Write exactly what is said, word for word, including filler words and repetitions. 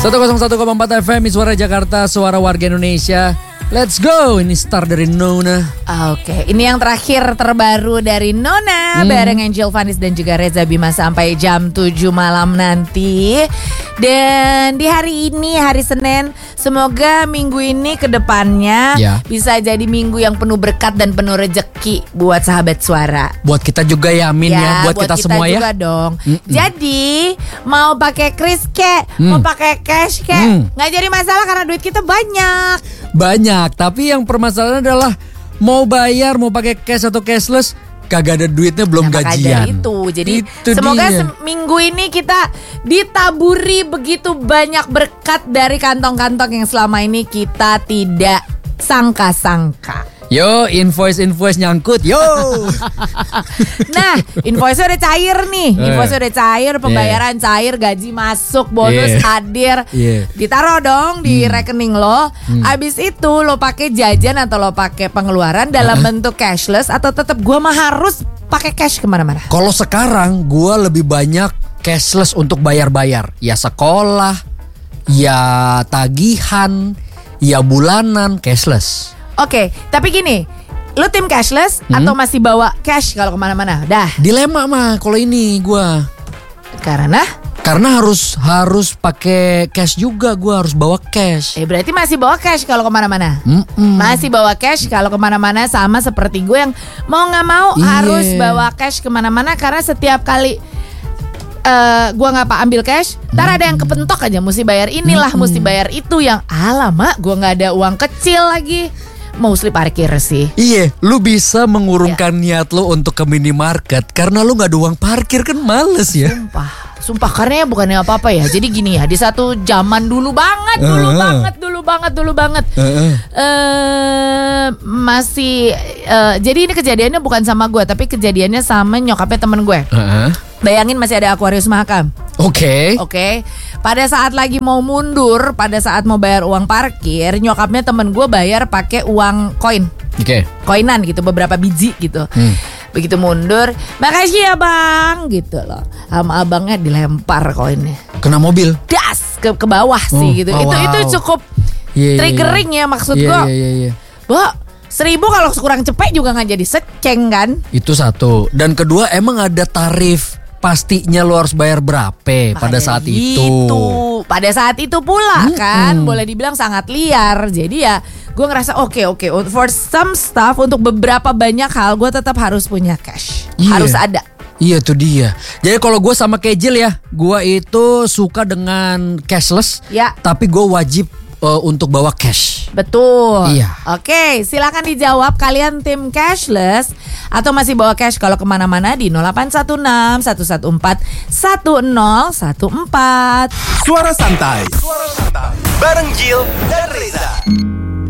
seratus satu koma empat F M, Suara Jakarta, suara warga Indonesia. Let's go, ini Star dari Nona. Oke, ini yang terakhir terbaru dari Nona hmm. bareng Angel Vanis dan juga Reza Bima sampai jam tujuh malam nanti. Dan di hari ini, hari Senin, semoga minggu ini ke depannya ya. bisa jadi minggu yang penuh berkat dan penuh rejeki buat sahabat suara. Buat kita juga ya, Amin ya, ya buat, buat kita, kita semua juga ya. dong. Mm-mm. Jadi mau pakai kris kek, mm. mau pakai cash kek, mm. nggak jadi masalah karena duit kita banyak. Banyak, tapi yang permasalahan adalah mau bayar, mau pakai cash atau cashless, kagak ada duitnya, belum nah, gajian. Itu, jadi itu semoga dia. seminggu ini kita ditaburi begitu banyak berkat dari kantong-kantong yang selama ini kita tidak sangka-sangka. Yo, invoice-invoice nyangkut, yo. Nah, invoice udah cair nih, invoice udah cair, pembayaran yeah. cair, gaji masuk, bonus yeah. hadir, yeah. ditaruh dong di hmm. rekening lo. Hmm. Abis itu lo pakai jajan atau lo pakai pengeluaran dalam uh-huh. bentuk cashless atau tetap gua mah harus pakai cash kemana-mana. Kalau sekarang gua lebih banyak cashless untuk bayar-bayar, ya sekolah, ya tagihan, ya bulanan, cashless. Oke, okay, tapi gini, lu tim cashless hmm? atau masih bawa cash kalau kemana-mana? Dah. Dilema mah kalau ini gua. Karena? Karena harus harus pakai cash juga, gua harus bawa cash. Eh berarti masih bawa cash kalau kemana-mana? Mm-mm. Masih bawa cash kalau kemana-mana, sama seperti gue yang mau nggak mau yeah. harus bawa cash kemana-mana karena setiap kali uh, gue nggak ambil cash, ntar ada yang kepentok aja, mesti bayar inilah, mm-mm. mesti bayar itu yang alamak, gue nggak ada uang kecil lagi. Mau slip parkir sih. Iya, lu bisa mengurungkan ya. niat lu untuk ke minimarket karena lu gak ada uang parkir, kan males ya. Sumpah, sumpah karena ya bukannya apa-apa ya. Jadi gini ya, di satu zaman dulu banget, dulu uh-huh. banget, dulu banget, dulu banget uh-huh. uh, masih uh, jadi ini kejadiannya bukan sama gue, tapi kejadiannya sama nyokapnya temen gue. uh-huh. Bayangin masih ada Aquarius Mahakam. Oke. Okay. Oke. Okay. Pada saat lagi mau mundur, pada saat mau bayar uang parkir, nyokapnya temen gue bayar pakai uang koin. Oke. Okay. Koinan gitu, beberapa biji gitu. Hmm. Begitu mundur, makasih ya bang, gitu loh. Sama abangnya dilempar koinnya. Kena mobil. Das ke ke bawah sih oh, gitu. Oh, itu wow. itu cukup yeah, triggering yeah, yeah. ya maksud yeah, gue. Iya iya iya. Bo, seribu kalau kurang cepet juga nggak jadi seceng kan? Itu satu. Dan kedua, emang ada tarif pastinya lo harus bayar berapa pada, pada saat itu. itu Pada saat itu pula hmm, kan hmm. boleh dibilang sangat liar. Jadi ya gue ngerasa oke okay, oke okay. For some stuff, untuk beberapa banyak hal gue tetap harus punya cash. yeah. Harus ada. Iya tuh dia. Jadi kalau gue sama Kejil ya, gue itu suka dengan cashless ya. Tapi gue wajib uh, untuk bawa cash. Betul. Iya. Oke, silakan dijawab, kalian tim cashless atau masih bawa cash kalau kemana-mana di nol delapan satu enam satu satu empat satu nol satu empat. Suara santai. Suara santai. Bareng Jill dan Reza.